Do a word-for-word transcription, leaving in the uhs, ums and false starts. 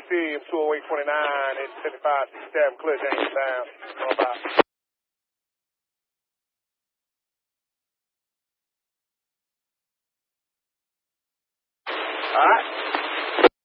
C, M two oh eight twenty-nine, eight seventy-five, sixty-seven, clear James down. All right. All right.